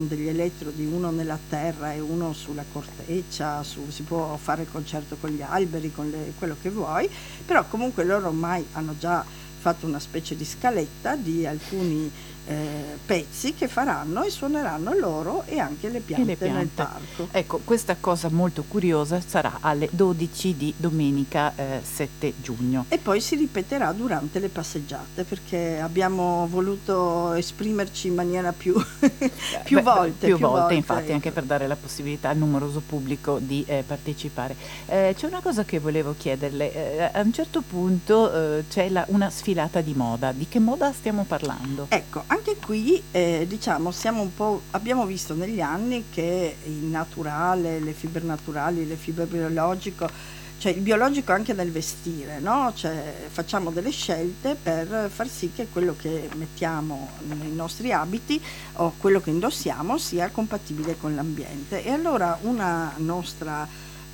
degli elettrodi, uno nella terra e uno sulla corteccia, si può fare il concerto con gli alberi, quello che vuoi, però comunque loro ormai hanno già fatto una specie di scaletta di alcuni pezzi che faranno e suoneranno loro e anche le E le piante nel piante. parco. Ecco, questa cosa molto curiosa sarà alle 12 di domenica 7 giugno. E poi si ripeterà durante le passeggiate perché abbiamo voluto esprimerci in maniera più più Più volte, volte, infatti, anche ecco. per dare la possibilità al numeroso pubblico di partecipare. C'è una cosa che volevo chiederle. A un certo punto c'è una sfilata di moda. Di che moda stiamo parlando? Ecco, anche qui, diciamo abbiamo visto negli anni che il naturale, le fibre naturali, le fibre biologico, cioè il biologico anche nel vestire, no, cioè facciamo delle scelte per far sì che quello che mettiamo nei nostri abiti o quello che indossiamo sia compatibile con l'ambiente. E allora una nostra,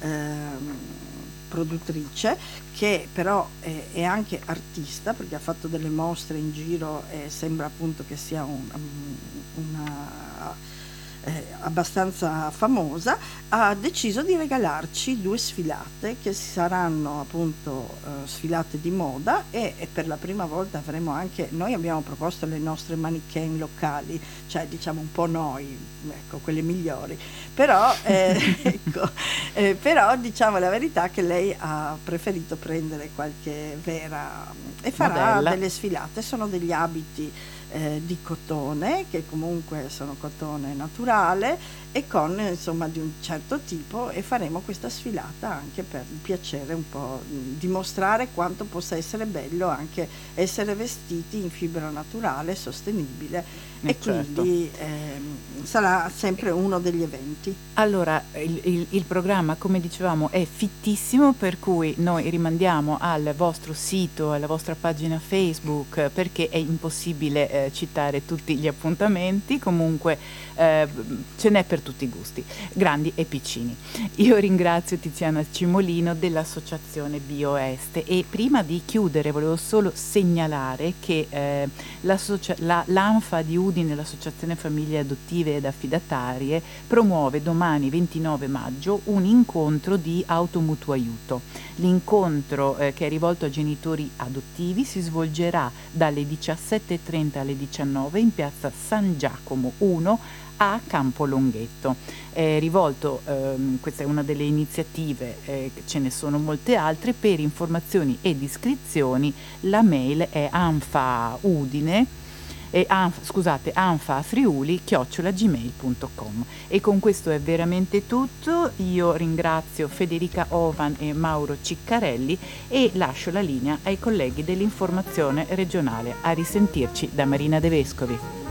produttrice, che però è anche artista, perché ha fatto delle mostre in giro e sembra appunto che sia abbastanza famosa, ha deciso di regalarci 2 sfilate che saranno appunto sfilate di moda e per la prima volta noi abbiamo proposto le nostre mannequin locali, cioè diciamo un po' noi, ecco, quelle migliori, però, ecco, però diciamo la verità che lei ha preferito prendere qualche vera e farà Modella. delle sfilate, sono degli abiti di cotone, che comunque sono cotone naturale e con insomma di un certo tipo, e faremo questa sfilata anche per il piacere un po' dimostrare quanto possa essere bello anche essere vestiti in fibra naturale, sostenibile, e Certo. quindi sarà sempre uno degli eventi. Allora, il programma, come dicevamo, è fittissimo, per cui noi rimandiamo al vostro sito, alla vostra pagina Facebook, perché è impossibile citare tutti gli appuntamenti. Comunque ce n'è per tutti i gusti, grandi e piccini. Io ringrazio Tiziana Cimolino dell'associazione BioEste, e prima di chiudere volevo solo segnalare che l'ANFA di Udine, l'Associazione Famiglie Adottive ed Affidatarie, promuove domani 29 maggio un incontro di automutuo aiuto. L'incontro, che è rivolto a genitori adottivi, si svolgerà dalle 17:30 alle 19 in piazza San Giacomo 1 a Campo Longhetto. È rivolto, questa è una delle iniziative, ce ne sono molte altre. Per informazioni ed iscrizioni la mail è anfafriuli@gmail.com. E con questo è veramente tutto. Io ringrazio Federica Ovan e Mauro Ciccarelli e lascio la linea ai colleghi dell'informazione regionale. A risentirci da Marina De Vescovi.